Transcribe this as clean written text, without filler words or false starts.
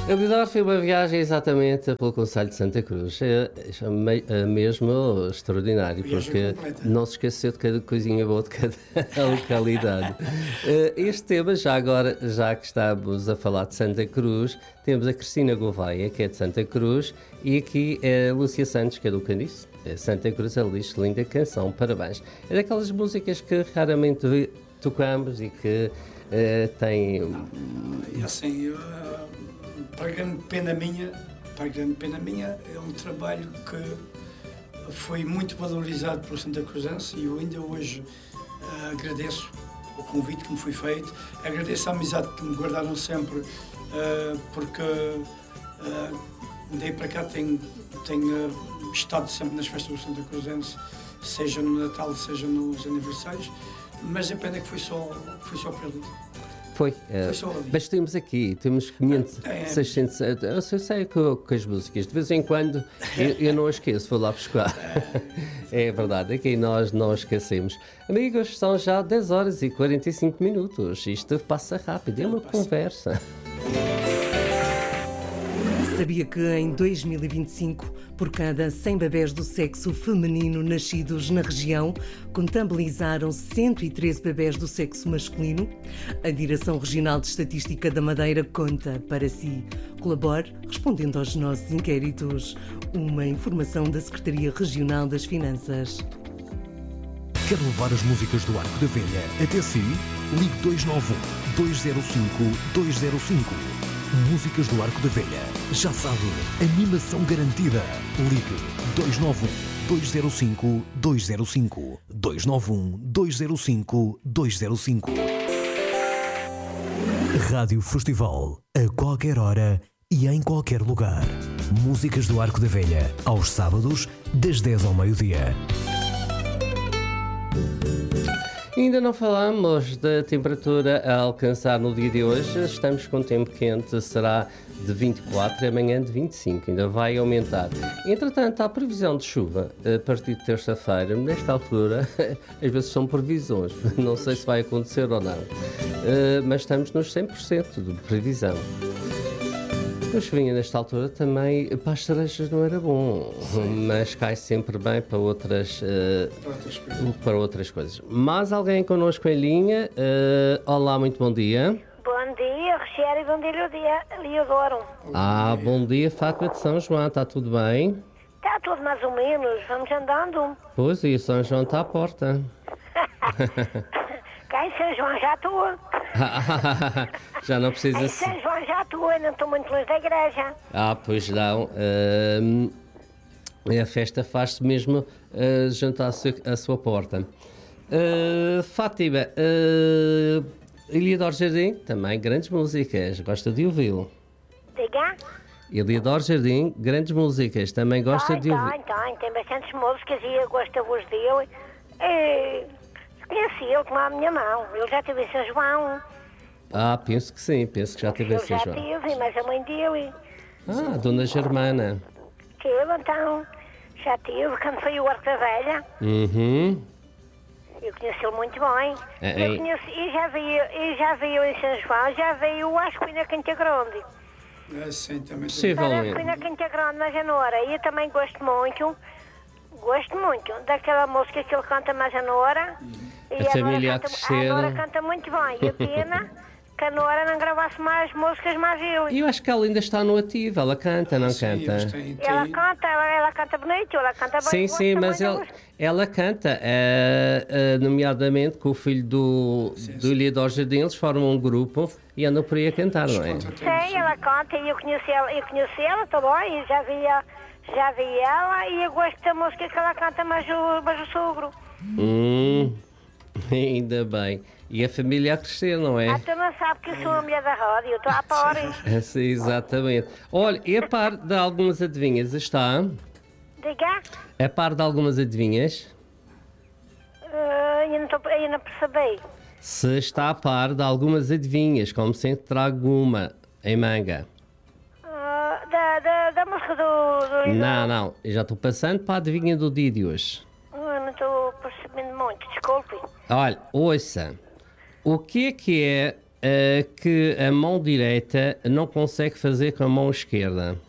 A Lidor foi uma viagem exatamente pelo Concelho de Santa Cruz. É mesmo extraordinário, porque não se esqueceu de cada coisinha boa de cada localidade. Este tema, já agora, já que estamos a falar de Santa Cruz, temos a Cristina Gouveia, que é de Santa Cruz, e aqui é a Lúcia Santos, que é do Caniço. Santa Cruz, ela diz: linda canção, parabéns. É daquelas músicas que raramente tocamos e que tem... E assim, para grande pena minha, é um trabalho que foi muito valorizado pelo Santa Cruzense e eu ainda hoje agradeço o convite que me foi feito, agradeço a amizade que me guardaram sempre, porque daí para cá tenho estado sempre nas festas do Santa Cruzense, seja no Natal, seja nos aniversários, mas a pena é que foi só para ali. Foi mas temos 500, 600, eu sei que as músicas, de vez em quando eu não esqueço, vou lá buscar. É verdade, aqui nós não esquecemos. Amigos, são já 10 horas e 45 minutos, isto passa rápido, é uma conversa. Sabia que em 2025, por cada 100 bebés do sexo feminino nascidos na região, contabilizaram 113 bebés do sexo masculino? A Direção Regional de Estatística da Madeira conta para si. Colabore respondendo aos nossos inquéritos. Uma informação da Secretaria Regional das Finanças. Quer levar as músicas do Arco da Velha até si? Ligue 291-205-205. Músicas do Arco da Velha. Já sabe, animação garantida. Ligue 291-205-205. 291-205-205. Rádio Festival. A qualquer hora e em qualquer lugar. Músicas do Arco da Velha. Aos sábados, das 10 ao meio-dia. Ainda não falamos da temperatura a alcançar no dia de hoje. Estamos com tempo quente, será de 24 e amanhã de 25, ainda vai aumentar. Entretanto, há previsão de chuva a partir de terça-feira. Nesta altura, às vezes são previsões, não sei se vai acontecer ou não, mas estamos nos 100% de previsão. A chuvinha nesta altura também para as cerejas não era bom, mas cai sempre bem para outras coisas. Mais alguém connosco em linha? Olá, muito bom dia. Bom dia, Roxério, bom dia, Leodoro. Bom dia, Fátima de São João, está tudo bem? Está tudo mais ou menos, vamos andando. Pois, e o São João está à porta. Cá em São João já estou. Já não precisa... Em São João já estou, não estou muito longe da igreja. Pois não. A festa faz-se mesmo junto à sua porta. Fátima, Eliador Jardim, também grandes músicas, gosta de ouvi-lo. Diga? Eliador Jardim, grandes músicas, também gosta de ouvir. Tem bastantes músicas e eu gosto da voz dele. Conheci ele com a minha mão, ele já esteve em São João. Penso que sim, penso que já esteve em São João. Já esteve, mas a mãe dele. Dona Germana. Teve, então, já teve, quando foi o Arco da Velha. Uhum. Eu conheci-lo muito bem. E já veio em São João, já veio, acho que foi na Quinta Grande. Sim, também. Possivelmente. Foi na Quinta Grande, na Janora. E eu também gosto muito daquela música que ele canta mais a Nora. A família a crescer. A Nora canta muito bem. E a pena que a Nora não gravasse mais músicas mais eu. E eu acho que ela ainda está no ativo, ela canta, não canta? Ela canta bonito, ela canta bem. Sim, mas ela canta, nomeadamente com o filho do Eliador Jardim, eles formam um grupo e andam por aí a cantar, não é? Sim, ela canta e eu conheci ela também, já vi ela e eu gosto da música que ela canta mais o sogro. Ainda bem. E a família a crescer, não é? Tu não sabes que eu sou a mulher da rádio, estou a par. Sim, exatamente. Olha, e a par de algumas adivinhas está? Diga? A par de algumas adivinhas? Eu não percebi. Se está a par de algumas adivinhas, como sempre trago uma em manga. Da música do... Não, eu já estou passando para a adivinha do dia de hoje. Não estou percebendo muito, desculpe. Olha, ouça. O que é que a mão direita não consegue fazer com a mão esquerda.